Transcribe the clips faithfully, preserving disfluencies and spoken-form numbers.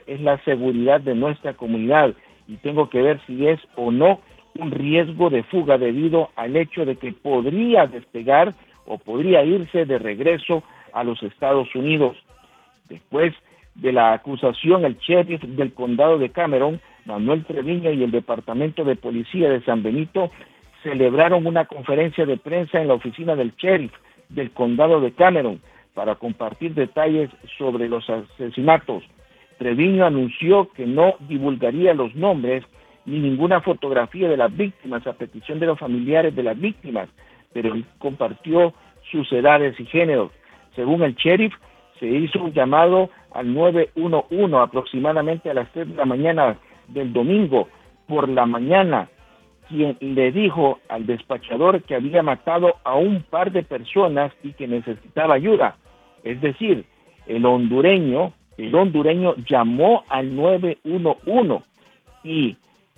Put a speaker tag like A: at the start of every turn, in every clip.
A: es la seguridad de nuestra comunidad y tengo que ver si es o no un riesgo de fuga debido al hecho de que podría despegar o podría irse de regreso a los Estados Unidos. Después de la acusación, el sheriff del condado de Cameron, Manuel Treviño, y el Departamento de Policía de San Benito celebraron una conferencia de prensa en la oficina del sheriff del condado de Cameron para compartir detalles sobre los asesinatos. Treviño anunció que no divulgaría los nombres ni ninguna fotografía de las víctimas a petición de los familiares de las víctimas, pero él compartió sus edades y géneros. Según el sheriff, se hizo un llamado al nueve uno uno aproximadamente a las tres de la mañana del domingo por la mañana, quien le dijo al despachador que había matado a un par de personas y que necesitaba ayuda. Es decir, el hondureño, el hondureño llamó al nueve uno uno y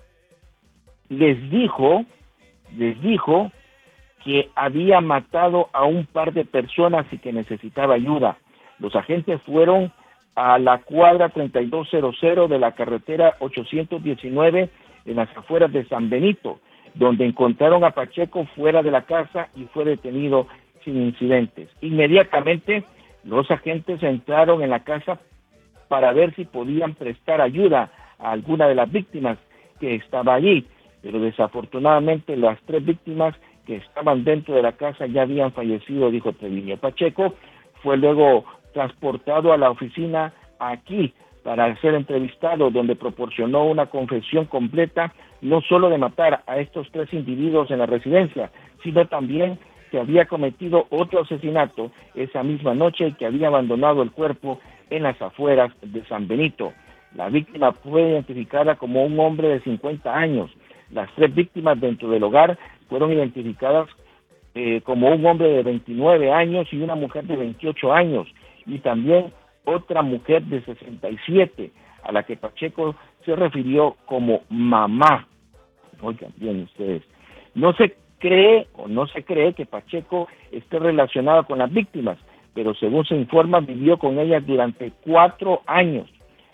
A: les dijo, les dijo que había matado a un par de personas y que necesitaba ayuda. Los agentes fueron a la cuadra treinta y dos cero de la carretera ochocientos diecinueve en las afueras de San Benito, donde encontraron a Pacheco fuera de la casa y fue detenido sin incidentes. Inmediatamente, los agentes entraron en la casa para ver si podían prestar ayuda a alguna de las víctimas que estaba allí, pero desafortunadamente las tres víctimas que estaban dentro de la casa ya habían fallecido, dijo Treviño. Pacheco fue luego transportado a la oficina aquí para ser entrevistado, donde proporcionó una confesión completa, no solo de matar a estos tres individuos en la residencia, sino también que había cometido otro asesinato esa misma noche y que había abandonado el cuerpo en las afueras de San Benito. La víctima fue identificada como un hombre de cincuenta años. Las tres víctimas dentro del hogar fueron identificadas eh, como un hombre de veintinueve años y una mujer de veintiocho años, y también otra mujer de sesenta y siete, a la que Pacheco se refirió como mamá. Oigan bien ustedes, no se cree o no se cree que Pacheco esté relacionado con las víctimas, pero según se informa, vivió con ellas durante cuatro años.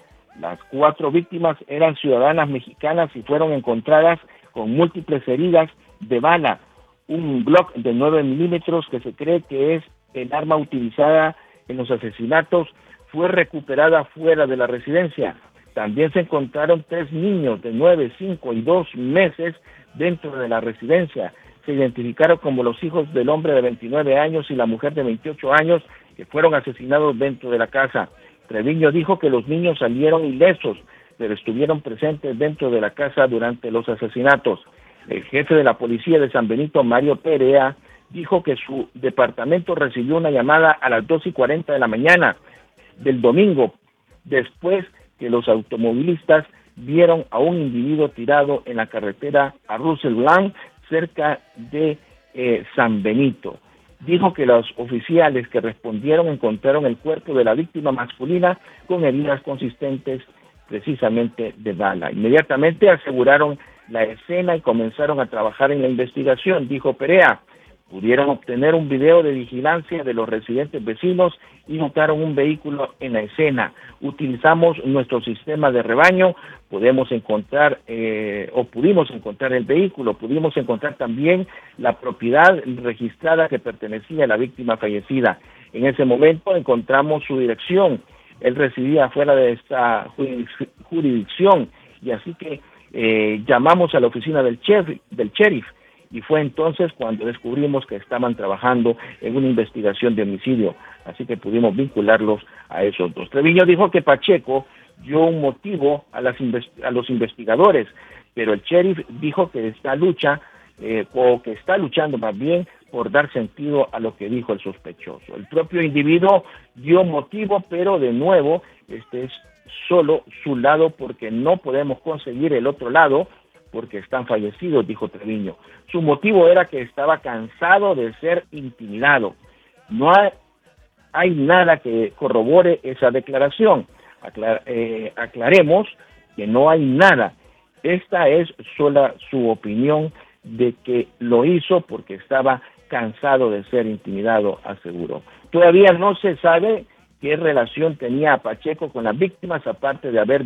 A: Las cuatro víctimas eran ciudadanas mexicanas y fueron encontradas con múltiples heridas de bala, un Glock de nueve milímetros que se cree que es el arma utilizada en los asesinatos, fue recuperada fuera de la residencia. También se encontraron tres niños de nueve, cinco y dos meses dentro de la residencia. Se identificaron como los hijos del hombre de veintinueve años y la mujer de veintiocho años que fueron asesinados dentro de la casa. Treviño dijo que los niños salieron ilesos, pero estuvieron presentes dentro de la casa durante los asesinatos. El jefe de la policía de San Benito, Mario Perea, dijo que su departamento recibió una llamada a las dos y cuarenta de la mañana del domingo, después que los automovilistas vieron a un individuo tirado en la carretera a Russell Blanc, cerca de eh, San Benito. Dijo que los oficiales que respondieron encontraron el cuerpo de la víctima masculina con heridas consistentes precisamente de bala. Inmediatamente aseguraron la escena y comenzaron a trabajar en la investigación, dijo Perea. Pudieron obtener un video de vigilancia de los residentes vecinos y notaron un vehículo en la escena. Utilizamos nuestro sistema de rebaño, podemos encontrar eh, o pudimos encontrar el vehículo, pudimos encontrar también la propiedad registrada que pertenecía a la víctima fallecida. En ese momento encontramos su dirección. Él residía fuera de esta jurisdicción y así que eh, llamamos a la oficina del sheriff, del sheriff. Y fue entonces cuando descubrimos que estaban trabajando en una investigación de homicidio, así que pudimos vincularlos a esos dos. Treviño dijo que Pacheco dio un motivo a, las invest- a los investigadores, pero el sheriff dijo que esta lucha, eh, o que está luchando más bien por dar sentido a lo que dijo el sospechoso. El propio individuo dio motivo, pero de nuevo, este es solo su lado porque no podemos conseguir el otro lado, porque están fallecidos, dijo Treviño. Su motivo era que estaba cansado de ser intimidado. No hay, hay nada que corrobore esa declaración. Aclar, eh, aclaremos que no hay nada. Esta es sola su opinión de que lo hizo porque estaba cansado de ser intimidado, aseguró. Todavía no se sabe qué relación tenía Pacheco con las víctimas, aparte de haber